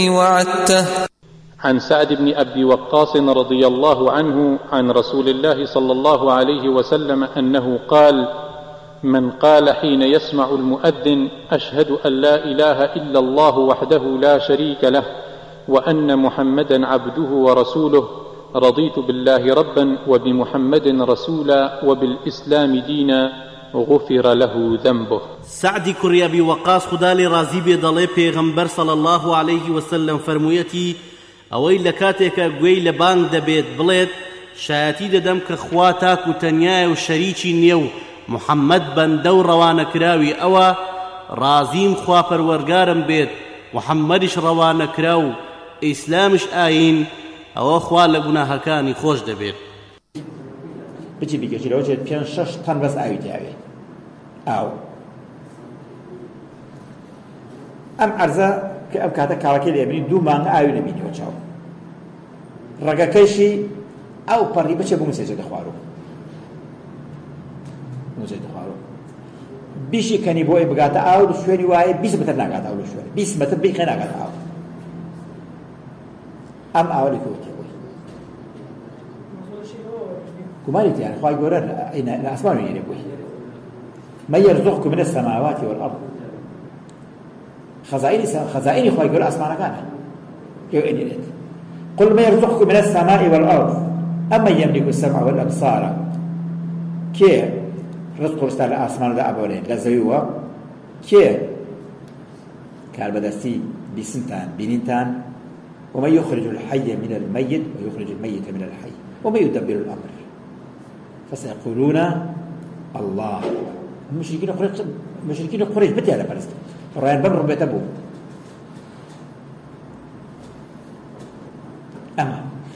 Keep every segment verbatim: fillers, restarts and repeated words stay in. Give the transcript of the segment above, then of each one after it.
وعدته. عن سعد بن أبي وقاص رضي الله عنه عن رسول الله صلى الله عليه وسلم أنه قال: من قال حين يسمع المؤذن: أشهد أن لا إله إلا الله وحده لا شريك له وأن محمدا عبده ورسوله، رضيت بالله ربا وبمحمد رسولا وبالإسلام دينا، غفر له ذنبه. سعد كري أبي وقاص خدا لي رازي بيضلي پیغمبر صلى الله عليه وسلم فرمويتي ئەوەی لە کاتێکە گوێی لە بانگ دەبێت بڵێت: شایەتی دەدەم کە خوا تاک و تەنیایە و شەریکی نییە و محەممەد بەندە و ڕەوانەکراوی ئەوە، ڕازیم خوا پەروەرگارم بێت، محەممەدیش ڕەوانەکرا و ئیسلامش ئاین، ئەوە خوا لە گوناهەکانی خۆش دەبێت. بچی بیکەشیرەوە چێت پێنج شەش تەن بەس ئاوی تیاوێ ئاو ئەم عەرزە کە ئەم کاتە کاڵەکەی لێبنی دوو مانگە ئاوی نەبینیەوە چاو ڕەگەکەیشی ئەو پەڕی بچێ بۆ موسێ دەخوارەوە موسێ دەخوارەوە بیشی کەنی بۆ ئەی بگاتە ئاو لە شوێنی وایە بیست مەتر ناگاتە ئاو لە شوێنی بیست مەتر بیخێ ناگاتە ئاو ئەم ئاوە لەکەوە تێبووی گومانی تیانە خوای گەورە لە ئاسمان وێنێ بووی: من يرزقكم من السماوات والأرض. خزائن خزائن خوای گەورە ئاسمانەکانە ئێوە ئێنێت. قل من يرزقكم من السماء والأرض أمن يملك السمع والأبصار. کێ ڕزق و ڕستە لە ئاسمانەدا ئەبەوێت لە زەویەوە؟ کێ کاربەدەستی بیستتان بینینتان؟ ومن يخرج الحي من الميت ويخرج الميت من الحي ومن يدبر الأمر فسيقولون الله. المشركين قريش المشركين قريش بتي على فلسطين رأيان بمر بيتبو أما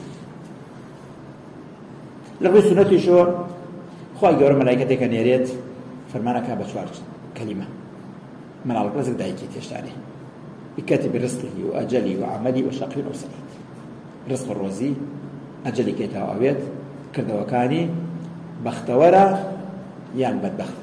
لغوي سنتي شو خواهي قورا ملايكتك نيريت فرمانك بشوار كلمة من على رزق دايكي تشتاني بكاتب رزقه وأجلي وعملي وشقي وسعيد. رزق الروزي أجلي كيتا وأبيت كرد وكاني بختورة يعني بدبخت.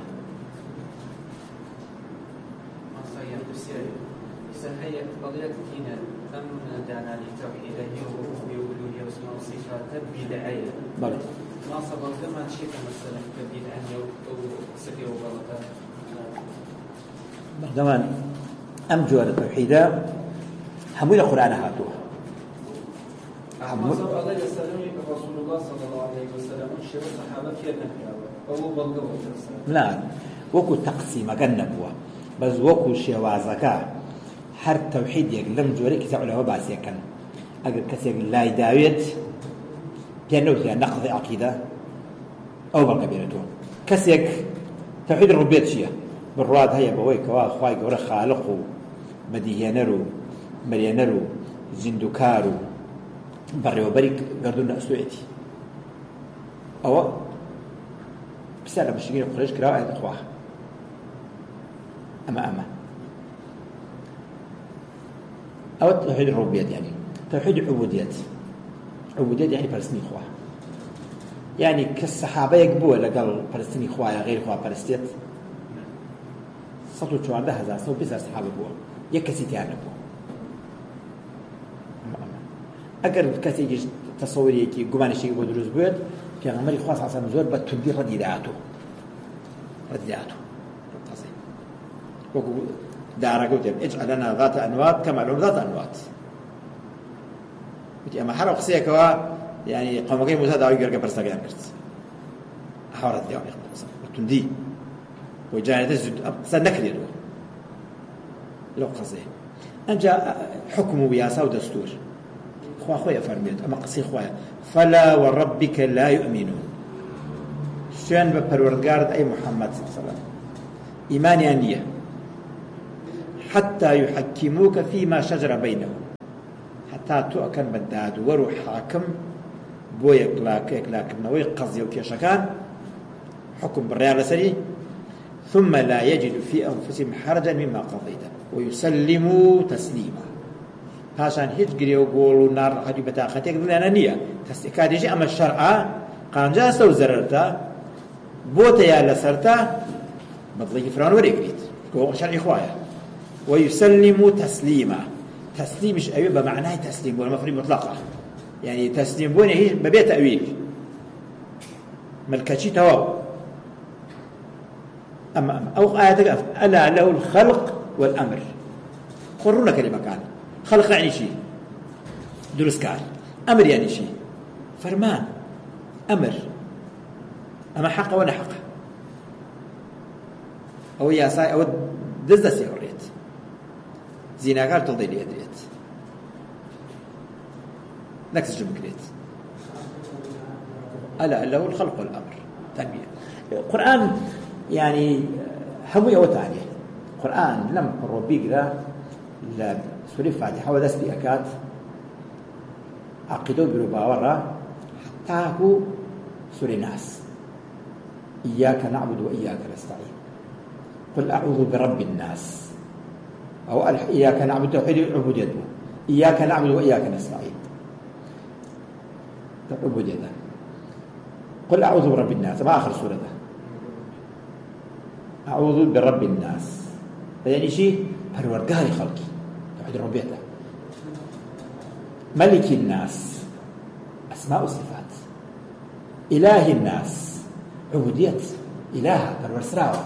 هي قضية هنا تم دعنا للتوحيد وبالألوهية واسماء وصفات بدعية. بلى. ما صبر زمان شيء مثلا كبدعة أو سفيه وغلطة. زمان أم جوار التوحيد حمول القرآن هاتوه. حمول. ما صبر الله يسلمني برسول الله صلى الله عليه وسلم شيء الصحابة كذا أو بلغوا. لا وكو تقسيم جنبوا بس وكو شوازكا هر توحيد يك لم جوري كتاب له باسي كان اگر كسي لا يداويت كانه في نقض عقيده او بالقبيلته كسيك توحيد الربوبيه شيء بالرواد هي بوي كوا خواي غور خالق مديانرو مريانرو زندكارو بريو بريك غردنا اسويتي او بس انا مشغول قريش قراءه اخوه اما اما أو توحيد الربوبية يعني توحيد العبودية. عبودية يعني فلسطيني خواه يعني كالصحابة يقبوا لقال فلسطيني خواه غير خواه فلسطيت سطو شو عنده هزار سو بيسار صحابة بوا يكسي تيانا بوا أقر كسي يجي تصوري يكي قماني شيء يقول دروز بويد في غمري خواص عصا مزور بتبدي رديداته رديداته وقو دارا قلت اجعل لنا ذات أنوات كما لهم ذات أنوات. قلت أما حرق سيكوا يعني قومكين موسى داوي قرق برستاقيان قرت حوارت ديوان يخبر وتندي وجاني تجد سنكر يدوه لو قصيه أنجا حكم وياسا ودستور خوا خويا فرميت أما قصي خويا فلا وربك لا يؤمنون شان بپروردگارت أي محمد صلى الله عليه وسلم إيماني أنية حتى يحكموك فيما شجر بينهم حتى تؤكن بالداد ورو حاكم بو يقلاك يقلاك نوي قضي وكيشكان حكم بالريال سري ثم لا يجد في أنفسهم حرجا مما قضيت ويسلموا تسليما هاشان هيج قري وقولوا نار حجي بتاختك لنا نية تستكاد يجي أما الشرع قانجا سو زررتا بوتا يا لسرتا بضلي فران وريقريت هو شرع إخوايا ويسلموا تسليما تسليمش أيوة بمعنى تسليم ولا مفرد مطلقة يعني تسليم بونه هي ببيت تأويل ملكتي تواو أما أما أو آية ألا له الخلق والأمر قرونا كلمة كان خلق يعني شيء درس كان أمر يعني شيء فرمان أمر أما حق ولا حق أو ياساي أو دزدس يوريت زيناكار تضيل يدريت نكس جمكريت ألا له الخلق والأمر تنبيه القرآن يعني همية وتانية القرآن لم ربيك ذا لسوري فاتحة ودس بأكاد عقيدو برباورة حتى هو سوري ناس إياك نعبد وإياك نستعين قل أعوذ برب الناس أو إياك نعبد توحيد العبودية إياك نعبد وإياك نستعين العبودية قل أعوذ برب الناس ما آخر سورة ده أعوذ برب الناس يعني شيء پروردگار خلقي توحيد ربيته ملك الناس أسماء وصفات إله الناس عبودية إله پروردگار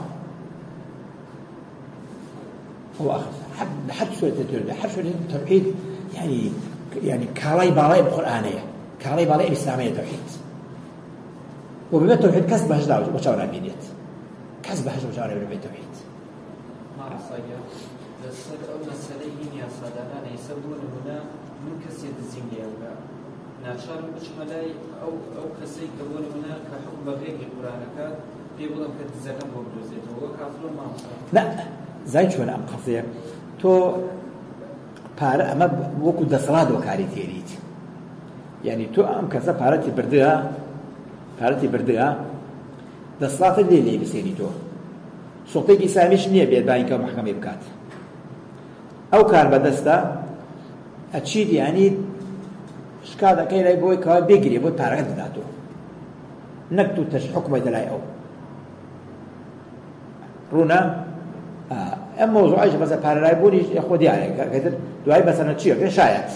هو آخر حد حد سورة التوحيد حد سورة التوحيد يعني يعني كالاي بالاي بالقرآنية كالاي بالاي بالإسلامية توحيد وبما التوحيد كسب هجدا وشاورا بينيت كسب هجدا وشاورا بين التوحيد ما عصايا السد أو مسألين يا صدقان يسبون هنا من كسيد الزنجي أو ناشر مش ملاي أو أو كسي كون هنا كحكم بغير القرآن كات بيقولون كتزكام بوجوزه هو كافر ما لا زين شو أنا أم قصير تو بار أما وكو دسراد وكاري تيريت يعني تو أم كذا بارتي بردها بارتي بردها دسرات اللي اللي بسيني تو سلطة إسلاميش نية بيد باين كم محكمة بكات أو كان بدستا أتشيد يعني شكادا كيلا يبوي كوا بيجري يبوي بارغت داتو نكتو تش حكمة دلاي أو رونا آه. أما موضوع عايش مثلا بارغت يبوني ياخدي عليه كذا دواي مثلا تشير كذا شايت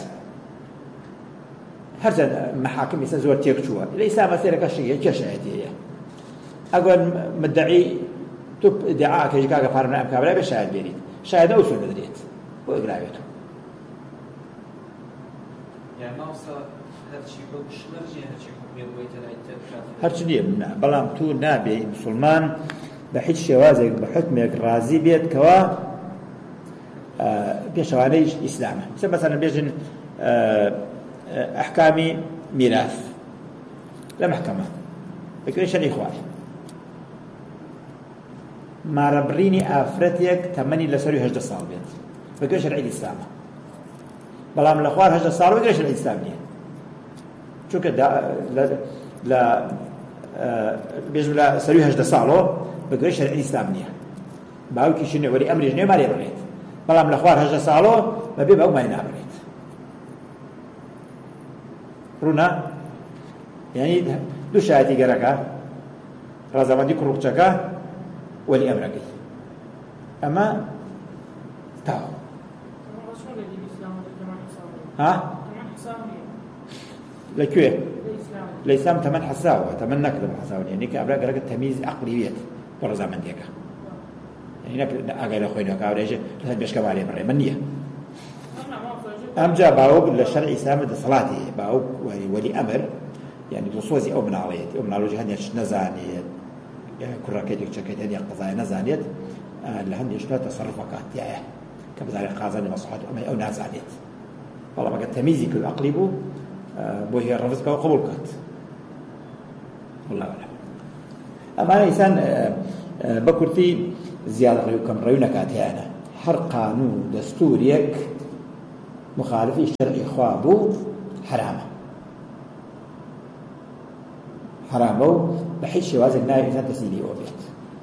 هرجع محاكم يسا زور تيك شوا الإسلام مثلا كشيء كشايتي هي أقول مدعي تب ادعاء كيجاك فارنا أم كابلا بشاهد بيريد شاهد أوصل بدريت وإقرأيته يعني ما وصل هرشي بوش مرجع هرشي حكمي بويت العتاب هرشي ديم بلام تو نابي مسلمان بحيث شوازك بحكمك رازي بيت كوا آه بيشوانيش إسلامه مثلا بيجن آه أحكامي ميراث لا محكمة بكريشان إخواني ما ربريني آفرتيك تمني لسوري هجد الصال بيت بكريش العيد الإسلام بلام الأخوار هجد الصال بكريش العيد الإسلامية شو كده لا لا بيجوا لا سوري هجد الصالو بكريش العيد الإسلامية باوكي شنو ولي أمر جنيه ما ليرونيت بلام الأخوار هجد الصالو ما بيبقوا ما ينابريت رونا يعني دو شاهدي قرقا رازماندي كروكچكا ولي أمرك أما تاو ها لكوه الإسلام تمن حساوة تمن نكذب حساوة يعني كأبرا قرقة تمييز عقليات ورزامنديك يعني نك أقل أخوينا كأبرا لسان بيشكب عليه مرة منية أم جاء باوب للشرع الإسلامي الصلاة باوب ولي أمر يعني بصوزي أو من عليت أو من على وجه هنيش نزانيت كرة كيدك شكيت هني قضايا نزانيت لهني شنو تصرفات يعني كبزاري قاضي مصلحة أمي أو نزانيت والله ما قد تميزي كل أقلبه بوهي الرفض كوا قبول كات والله أعلم أما إنسان بكرتي زيادة كم رأينا كاتيانا هر قانون دستوريك مخالفي الشرع خوابو حرامه حرامه بحيث شواز الناي إنسان تسيلي أوبيت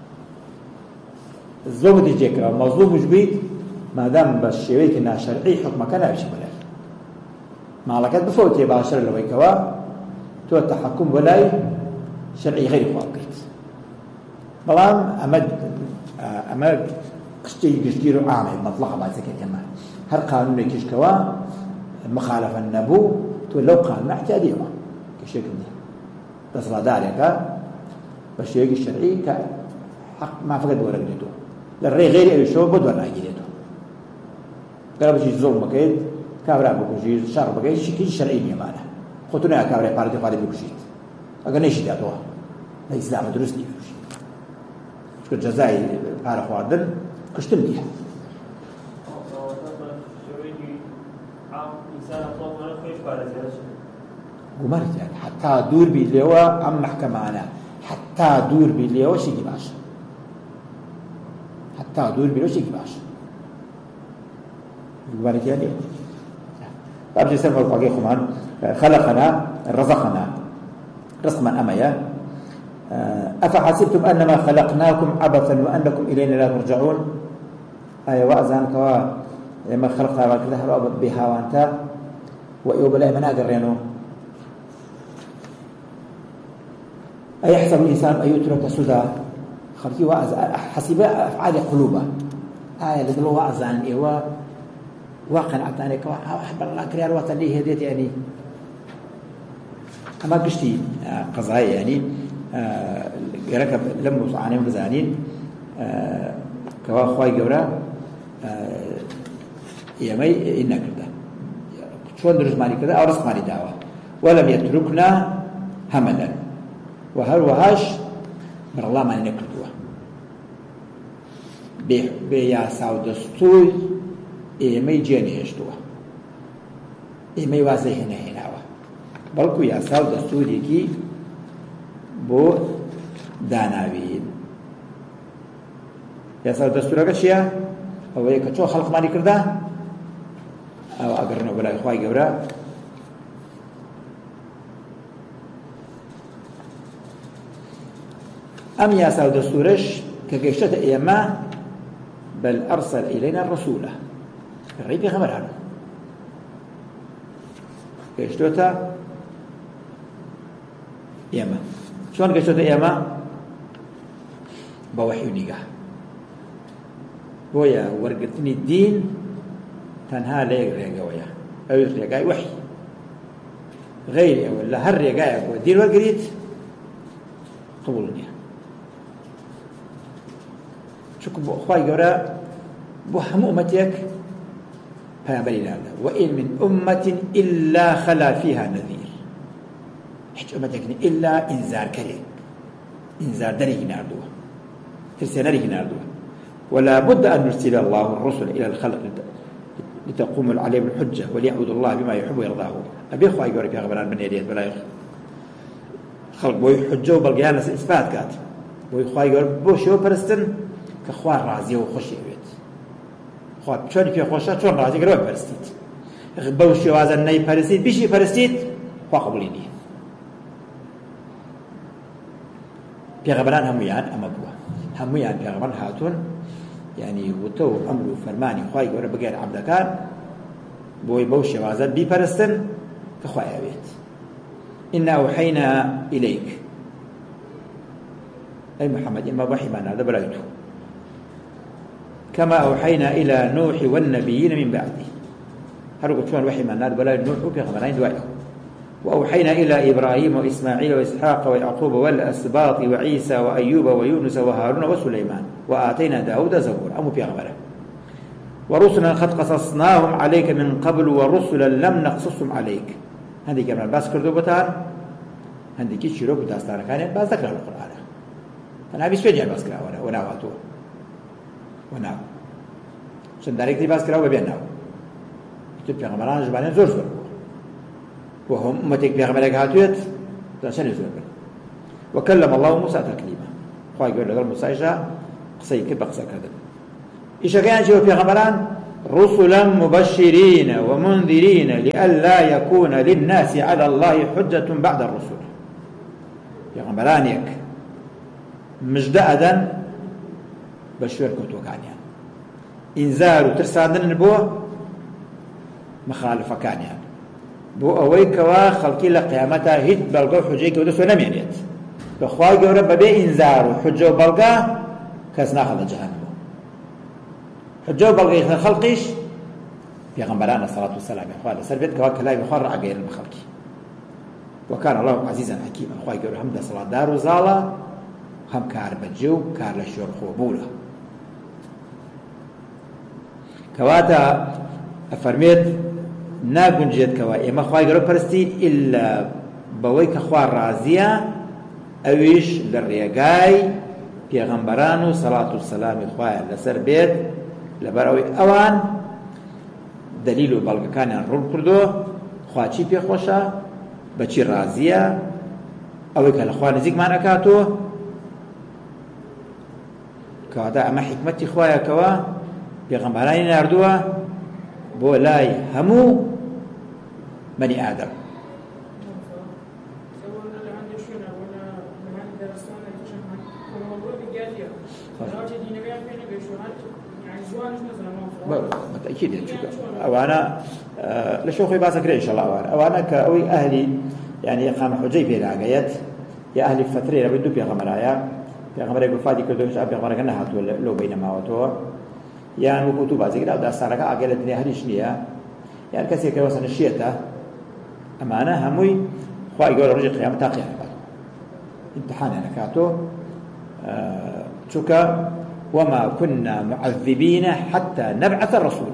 الظلم دي جيكرا مظلوم جبيت ما دام بالشيويك إنها شرعي حكمه كان أبشي ملاك معلقات بفوتي باشر لويكوا تو التحكم ولاي شرعي غير خواقيت بلان أمد أمد قشتي قشتيرو عامي مطلقة بعد سكت كمان هەر قانونێکیش کەوا مخالفە نەبوو تۆ لەو قانون احتیادیەوە کەشێکم نیە دەسەڵاتدارێکە بە شێوەیەکی شەرعی کە حەق مافەکەت وەرەگرێتەوە لە ڕێی غێری ئەویشەوە بۆ دووەرناگیرێتەوە گەر بچیت زۆڵ بکەیت کابرا بکوژیت شەڕ بکەیت شتێکی شەرعی نیەمانە خۆ تۆ نایە کابرای پارەتی خوا لێ بکوژیت ئەگەر نەیشیداتەوە لە ئیسلامە دروست نییە بکوژیت چونکە جەزای پارە خواردن کشتن نییە گومەرتیان حتا دوور بی لێوە ئەم محکەمانە حتا دوور بی لێوە شێکی باشە حتا دوور بی لێوە شێکی باشە گومەرتیان لێوە بابجي سلم القاقي خمان خلقنا رزقنا رزقنا أميا أفحسبتم أنما خلقناكم عبثا وأنكم إلينا لا ترجعون أي وأزان كوا لما خلقنا وكذا هرب بها وأنت ويوب الله من أقرينه أيحسب الإنسان أن يترك سدى خلقي وأزان حسب أفعال قلوبه آية لدلو وأزان إيوا واقعا أعطاني كوا أحب الله كريار وطني هديت يعني أما قشتي قضايا يعني يركب لمس عنهم بزانين كوا خواي جورا يمي إننا كذا شلون درس مالي كذا أو رزق مالي دعوة ولم يتركنا هملا وهل وهاش من الله ما نكردوه بياسا ودستور ئێمەی جێنێشتووە ئێمەی وازەی هێنەهێناوە بەڵکو یاسا و دەستوورێکی بۆ داناوین یاسا و دەستورەکە چییە؟ ئەوەیە کە چۆ خەڵقمانی کردا ئەو ئەگەڕنەوە بەلای خوای گەورە ئەم یاسا و دەستورەش کە گەیشتەتە ئێمە بەل ئەرسەل ئیلەینا ڕەسوولە ڕێی پێغەمبەرانە گەیشتۆتە ئێمە چۆن گەیشتۆتە ئێمە بە وەحی و نیگا بۆیە وەرگرتنی دین تەنها لە یەک ڕێگەوەیە ئەوەی ڕێگای وەحی غەیری ئەوە لە هەر ڕێگایەک بۆ دین وەرگریت قبوڵ نییە چونکە بۆ خوای گەورە بۆ هەموو ئومەتێک پەیامبەری ناردە وئین من ئومەة إلا خلا فيها نذير هیچ ئومەتێک إلا ئینزارکەرێک ئینزاردەرێکی ناردووە ترسێنەرێکی ناردووە ولا بد أن يرسل الله الرسل إلى الخلق لتقوم عليهم الحجة وليعبدوا الله بما يحب ويرضاه أبي خوای گەورە پێغەمبەران بنێرێت بەلای خەڵک بۆی حجە و بەڵگەیان لەسەر ئیسبات کات بۆی خوای گەورە بۆ شێوە پەرستن کە خوا ڕازیە و خۆشی ئەوێت خوا چۆنی پێخۆشە چۆن ڕازی گەرەوە پەرستیت بەو شێوازە نەیپەرستیت بیشی پەرستیت خوا قبوڵی نییە پێغەمبەران هەموویان ئەمە بووە هەموویان پێغەمبەر هاتوون یعنی وتە و ئەمر و فەرمانی خوای گەورە بگەێنە عەبدەکان بۆی بەو شێوازە بیپەرستن کە خوای ئەوێت إنا أوحينا إليك أي محمد إما وحي معنا هذا بلايته كما أوحينا إلى نوح والنبيين من بعده هرقوا شوان وحي معنا بلاي نوح وكغمرين دوائه وأوحينا إلى إبراهيم وإسماعيل وإسحاق ويعقوب والأسباط وعيسى وأيوب ويونس وهارون وسليمان وآتينا داود زبور أمو بيغمره ورسلا قد قصصناهم عليك من قبل ورسلا لم نقصصهم عليك هذه كمان باس كردو بتان هذه كي شروع داستان كان باس ذكر القرآن أنا بيش بيجي باس كرا ولا ولا واتو ونا عشان دايركتلي باس كرا وبيناو تبقى غمران جبانين زور زور وهم أمتك بيغمرك هاتويت عشان يزور وكلم الله موسى تكليما خواهي يقول لك موسى إيشا قصي كيف قصة كذا إيشا كان شيء في غمران رسلا مبشرين ومنذرين لئلا يكون للناس على الله حجة بعد الرسل يا غمرانيك مجدأدا بشوير كنتو كانيان إنذار وترسادن بو مخالفة كانيان بو أويك وخلقي لقيامتها هيد بلغو حجيك ودسو نمينيت بخواي قورا ببي إنذار وحجو بلغا كسنا خلا جهنم حجو بلغي خلقيش پیغمبران صلاة والسلام خواه لسر بيت كوا كلاي بخار عقيل المخلقي وكان الله عزيزا حكيما خواه يقول حمد صلاة دار وزالة هم كار بجو كار لشور خوبوله كواتا أفرميت ناقن جيد كوا إما خواه يقول برستي إلا بويك خواه رازية أويش للريقاي پیغمبران صلاة والسلام خواه لسر بيت لبروي أوان دلیل بەڵگەکانیان ڕوون کردو خواچی پێخۆشە بەچی ڕازیە ئەوەی کە لە خوا نزیکمان ئەکاتۆ کەواتە ئەمە حکمەتی خوایەکەوە پێغەمبەرانی ناردووە بۆ لای هەموو بەنی ئادەم بالتأكيد أوانا لشو خوي باسكري إن شاء الله أوانا أوانا كأوي أهلي يعني إقامة حجي بين عقيات يا أهلي فترة بدو بيغمرايا بيغمرايا يقول فادي كردو مش بيغمرايا كنا هاتوا لو بينما وتوا يعني وكتو بازكري أو داستارك عقيلة الدنيا هريش نية يعني كسي كوسن الشيطة أمانة هموي خوي يقول رجع قيام تاقي امتحان أنا كاتو أه شوكا وما كنا معذبين حتى نبعث الرسول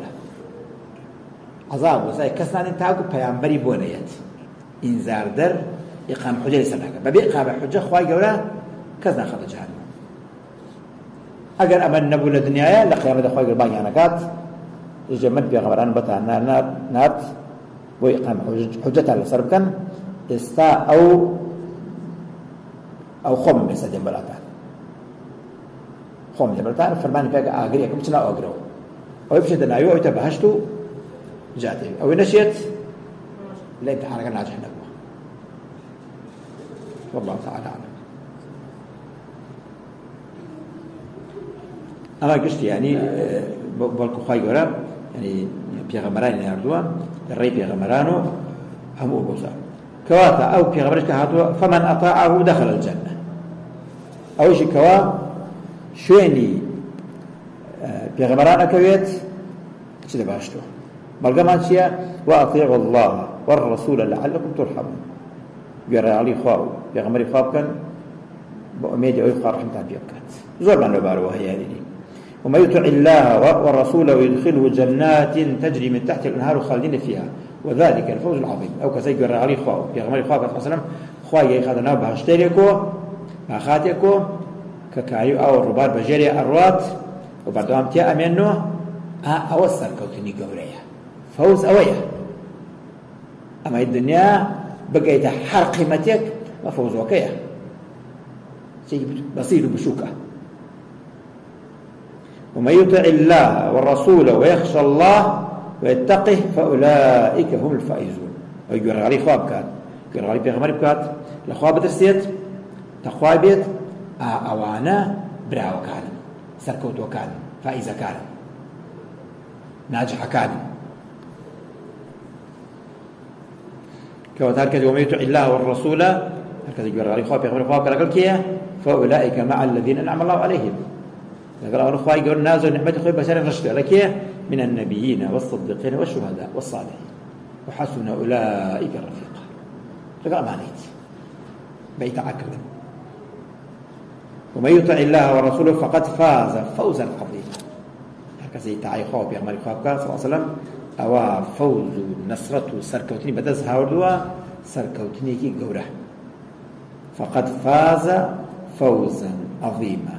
عذاب وزي كسنا نتاعو بيامبري بونيات إنذار در إقامة حجة لسنة ببي إقامة حجة خواهي قولا كسنا خذ جهنم أجر أمن نبو لدنيايا لقيامة خواهي قول باقي عنكات يجمد بيغمران بطا نار نار وإقامة حجة لسربكن استا أو أو خم بسجن بلاتان خۆم لەبەرتان فەرمانی پێکە ئاگریەکەم بچنە ئاگرەوە ئەوەی بچێتە ناوی ئەوەی تە بەهەشت و جاتێ ئەوەی نەچێت لە ئیمتحانەکە ناجێ نەبووە والله تعالى أعلم ئەمە گشتی یعنی بەڵکو خوای گەورە یعنی پێغەمبەرانی ناردووە لە ڕێی پێغەمبەران و هەموو بۆزە کەواتە ئەو پێغەمبەرش کە هاتووە فەمەن ئەطاعه دخل الجنة ئەوەیشی کەوا شوێنی پێغەمبەران ئەکەوێت چ دەباشتەوە بەڵگەمان چییە وأطيعوا الله والرسول لعلكم ترحمون گوێڕایەڵی خوا و پێغەمبەری خوا بکەن بۆ ئومێدی ئەوەی خوا ڕەحمتان پێ بکات زۆرمان لەبارەوە هەیە ومن يطع الله والرسول ويدخله جنات تجري من تحت الأنهار خالدين فيها وذلك الفوز العظيم أو كسي گوێڕایەڵی خوا و پێغەمبەری خوا بەس وسلم خوای خاتەناو بەهەشتێرێکۆ باخاتێکۆ كايو أو الربار بجري الروات وبعدهم تيا أمينو ها أوصل كوتني قورية فوز أوية أما الدنيا بقيت حر قيمتك وفوز وكية شيء بسيط بشوكة ومن يطع الله والرسول ويخشى الله ويتقه فأولئك هم الفائزون ويقول علي خواب كان يقول علي بيغمر بكات لخواب درسيت تخواب بيت ئەوانە براوەکانن سەرکەوتووەکانن فائیزەکانن ناجحەکانن کەواتە هەر کەس ومن يطع الله والرسول هەر کەس گوێڕایەڵی خوا پێغەمبەری خوا بکە لەگەڵ کێیە فأولئك مع الذين أنعم الله عليهم لەگەڵ ئەوانە خوای گەورە ناز و نعمەتی خۆی بەسەریان ڕشتووە لە کێیە من النبيين والصديقين والشهداء والصالحين وحسن أولئك رفيقا لەگەڵ ئەمانەیت بەئیتاعەکردن ومن يطع الله ورسوله فقد فاز فوزا عظيما هكذا يتعي خواب يا غمر خواب صلى الله عليه وسلم أو فوز نصرته سركوتني بدز هاردوا سركوتني كي جوره فقد فاز فوزا عظيما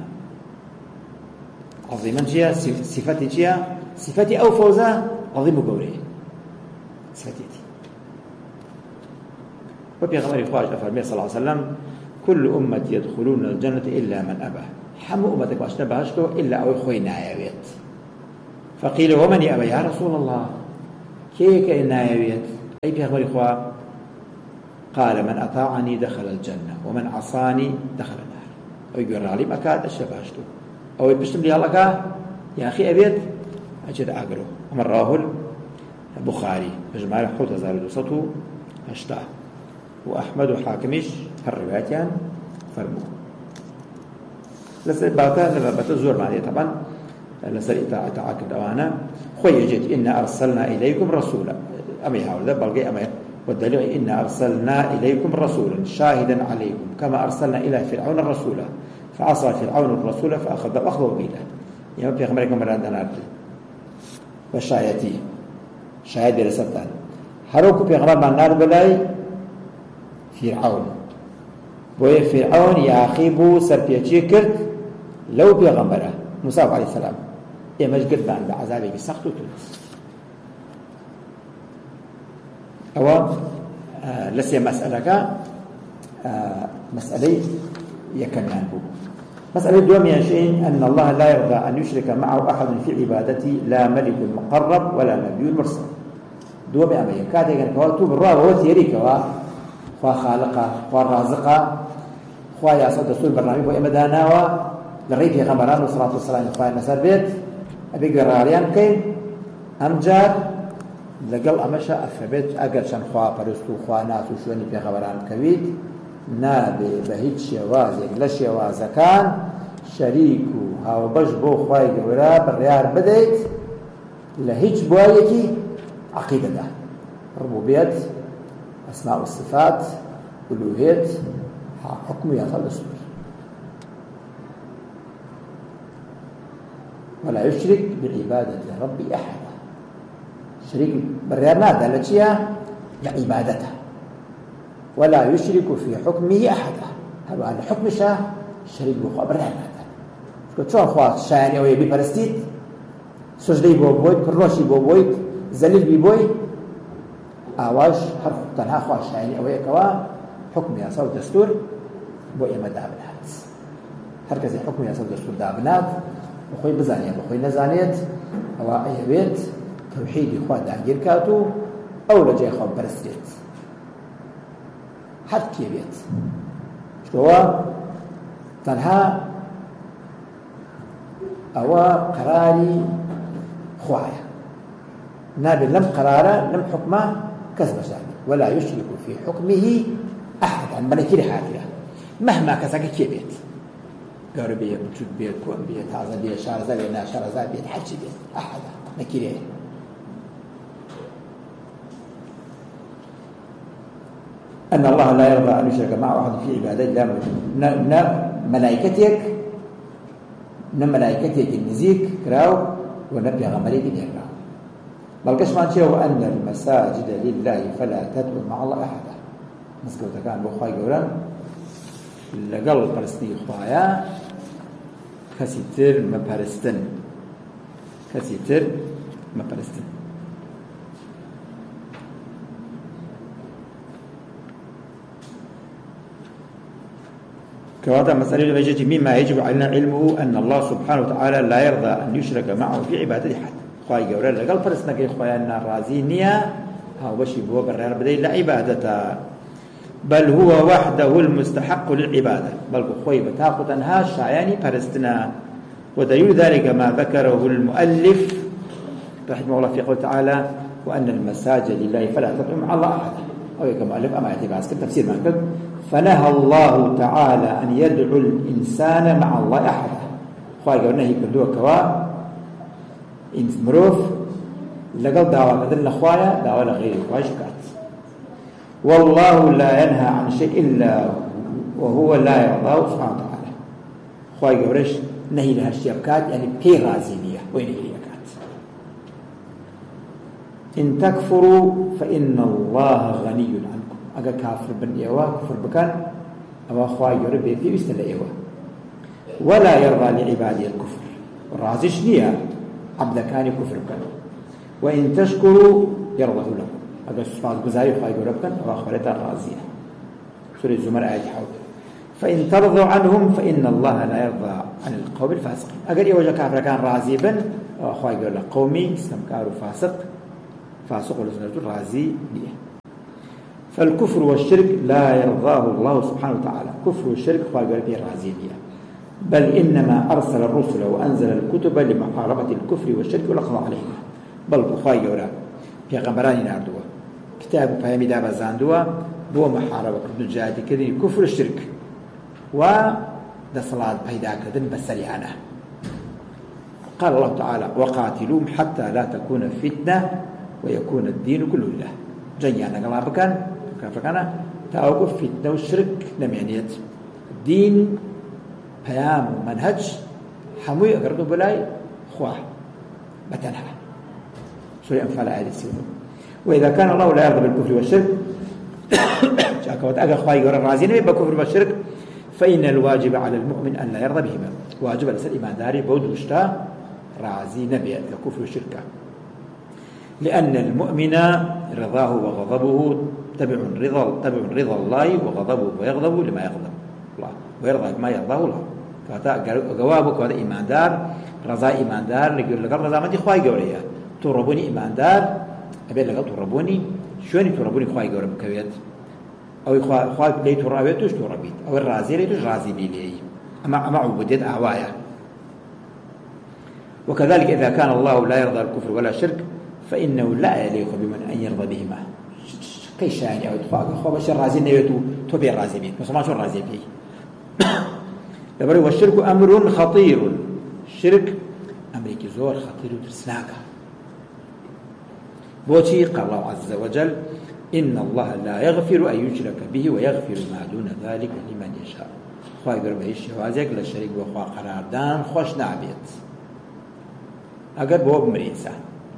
عظيما جيا صفتي جيا صفتي أو فوزا عظيم جوره صفتي وبي غمر خواب أفرمي صلى الله عليه وسلم كل أمة يدخلون الجنة إلا من أبى حمو أمتك واشنا بهشتو إلا أو خوي نايويت فقيل ومن يأبى يا رسول الله كيك نايويت أي بيغمر إخوة قال من أطاعني دخل الجنة ومن عصاني دخل النار أو يقول عليم أكاد أشنا بهشتو أو يبشتم لي الله يا أخي أبيت أجد أقرأ أمر راهل البخاري مجمع حوت زال دوسته أشتاه وأحمد وحاكمش هالروايتان فرمو لسه باتا لما باتا زور معنيه طبعا لسه تعاقد دوانا خو خوي يجد إنا أرسلنا إليكم رسولا أمي هذا بلقي أمي والدليل إنا أرسلنا إليكم رسولا شاهدا عليكم كما أرسلنا إلى فرعون الرسول فعصى فرعون الرسول فأخذ أخذ وبيله يوم في خمركم مراد نار وشايتي شاهد برسالتان هروكو في غرام النار بلاي فرعون بوي فرعون يا أخي بو سربيتشي كرت لو بيغمبره موسى عليه السلام إيه مش قد بان بعذابه بسخط وتلت أو آه لسي مسألة آه مسألة يكنان بو مسألة دوم يشين أن الله لا يرضى أن يشرك معه أحد في عبادته لا ملك مقرب ولا نبي مرسل دوم أمي كاد يكن كواتو بالرا وهو تيري كوا خوا خالقه خوا رازقه خوا ياسد رسول برنامج وإمداناوا لغير في غمران والصلاة والسلام خوا نسر بيت أبي قراريان كين أمجار لقل أمشى أفبيت أجر شان خوا برستو خوا ناس وشوني في غمران كويد نابي بهيج شوازك لشواز كان شريكو هاو بش بو خواي قورا بالريار بديت لهيج بوايكي عقيدة ده ربوبية أسماء والصفات ألوهية حكم يصل السور ولا يشرك بعبادة ربي أحدا شريك بالريار نادا لتشيا لعبادته ولا يشرك في حكمه أحدا هذا الحكم شاه شريك بخوا برهن هذا شو أخوات شاني أو يبي برستيت سجدي بوبوي كرنوشي بوبوي زليل بيبوي آواش هر تنها أخوات شاني أو يكوا حكم يساو دستور بو إما دابنات هر كذا حكم يساو دستور دابنات بخوي بزانية بخوي نزانيت أو أي بيت توحيد إخوات دانجير كاتو أو لجي أخوات برستيت حد كيبيت شو تنها أو قراري خوايا نابل لم قراره لم حكمه كسب شاني ولا يشرك في حكمه أحد عن ملكي حافية مهما كسك كيبيت قربية بتشد بيت كون بيت هذا بيت شارزة بيت ناشارزة بيت حج بيت أحد نكيريه أن الله لا يرضى أن يشرك معه أحد في عبادته لا ن ملائكتك ن ملائكتك النزيك كراو ونبي غمريك ديراو بل كشمان شيء وأن المساجد لله فلا تدعو مع الله أحدا مسكوت كان بخواي جوران لقل برستي خوايا كسيتر ما برستن كسيتر ما برستن كواتا مسألة بجد مما يجب علينا علمه أن الله سبحانه وتعالى لا يرضى أن يشرك معه في عبادته حد خواهي قولا لقل فرسنا كي خواهينا رازينيا هاو بشي بوا برر بدي لا عبادته بل هو وحده المستحق للعبادة بل خواهي بتاقو تنها شعياني فرستنا ودليل ذلك ما ذكره المؤلف رحمه الله في قول تعالى وأن المساجد لله فلا تدعو مع الله أحدا أو يكون مؤلف أما يتبعس كتفسير ما كتب فنهى الله تعالى أن يدعو الإنسان مع الله أحدا خواهي قولنا هي كردوه كوا مروف لقل دعوة بدلنا خوايا دعوة لغيره خواهي شكات والله لا ينهى عن شيء إلا وهو لا يرضاه سبحانه وتعالى خواهي قولش نهي لها الشيبكات يعني بي غازينية وين هي لكات إن تكفروا فإن الله غني عنكم أجا كافر بن إيوا كفر بكان أو خواهي يربي في وستلا إيوا ولا يرضى لعبادي الكفر الرازش نية عبد كان كفر بكان وإن تشكروا يرضه لكم أجا سبحانه جزائي خواهي يربكن أو أخبرتها الرازية سورة الزمر آية حول فإن ترضوا عنهم فإن الله لا يرضى عن القوم الفاسقين أجا إيوا جا كافر كان رازيبا أو خواهي يقول لك قومي استمكاروا فاسق فاسق ولسنة رازي نية فالكفر والشرك لا يرضاه الله سبحانه وتعالى كفر والشرك خواهي رازينية بل إنما أرسل الرسل وأنزل الكتب لمحاربة الكفر والشرك والقضاء عليهما بل خواهي يورا في غمراني ناردوا كتاب فهمي دابا زاندوا بو محاربة كردن جاهدي كذن كفر الشرك و ده صلاة بيدا كذن بسريعنا قال الله تعالى وقاتلوهم حتى لا تكون فتنة ويكون الدين كله لله جنيانا قال الله بكان كان توقف فتنة والشرك نمعنيت الدين بيام ومنهج حموي أقرده بلاي خواه بتنها سوري أنفال آية السيونة وإذا كان الله لا يرضى بالكفر والشرك شاكوت أقا خواهي قرر رازين بكفر والشرك فإن الواجب على المؤمن أن لا يرضى بهما واجب على الإيمان داري بود وشتا رازي نبي ككفر والشرك لأن المؤمن رضاه وغضبه تبع رضا تبع رضا الله وغضبه ويغضب لما يغضب الله ويرضى ما يرضاه الله كاتا جوابك هذا إيمان دار رضا إيمان دار يقول لك رضا ما تخواي جوريا تربوني إيمان دار أبي لك تربوني شوني تربوني خواي جورب كويت أو خوا خوا لي ترابيت توش ترابيت أو الرازي لي توش رازي بيلي أما أما عبوديت أعوايا وكذلك إذا كان الله لا يرضى الكفر ولا الشرك فإنه لا يليق بمن أن يرضى بهما كي شاني أو تخوا خوا بشر رازي نيتو تبي رازي بيت بس ما شو رازي بيه لبري والشرك أمر خطير الشرك أمريكي زور خطير وترسناك بوتي قال الله عز وجل إن الله لا يغفر أن يشرك به ويغفر ما دون ذلك لمن يشاء خواهي قرب هيش وازيك للشريك وخوا قراردان خوش نعبيت أقر بواب مريسا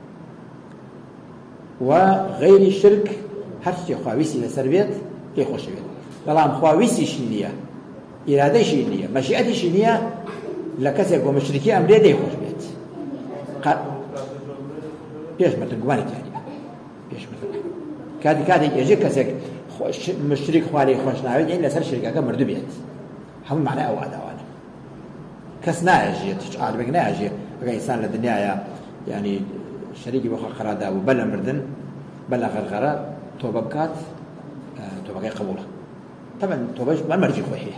وغير الشرك هرشي خواويسي لسربيت كي خوش بيت بلام خواويسي شنية إرادة شنية مشيئة شنية لكسك ومشركي أمري دي خوش بيت قال بيش مثل قواني تاني بيش مثل كادي كادي يجي كسك مشرك خوالي خوش نعبيت يعني لسر شركة مردو بيت هم معنى أو أدوانا كس ناجي تشعر بك ناجي بقى إنسان للدنيا يعني شريكي بخوا قرادا وبلا مردن بلا غرغرة توبة بكات آه توبة غير قبولة طبعا توبة ما مرجي خوحيه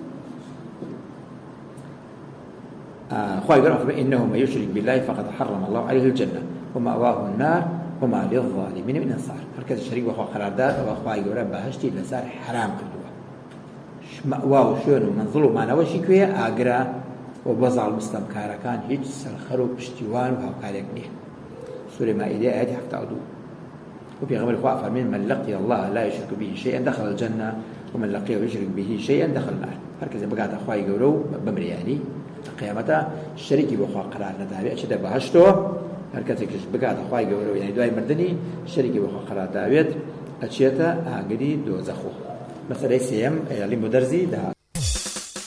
آه خواهي قرأ إنه ما يشرك بالله فقد حرم الله عليه الجنة ومأواه النار وما للظالمين من أنصار هركز الشريك بخوا قرادا وخواهي قرأ بهشتي لسار حرام كدوه مأواه شونو من ظلم ما نوشي كوية آقرا وبزع المستمكار كان هيج سرخرو بشتوان وهاوكاريك نيه سورة مائدة آيات حفتة عدو وفي غمر الخواء فرمين من لقي الله لا يشرك به شيئا دخل الجنة ومن لقيه يشرك به شيئا دخل النار هركز بقات أخوائي قولوا بمرياني قيامتا الشريكي بأخوة قرار ندابي أشد بهشتو هركز بقات أخوائي قولوا يعني دواي مردني الشريكي بأخوة قرار دابيت أشيتا آقري دوزخو مثلا سيم اللي مدرزي ده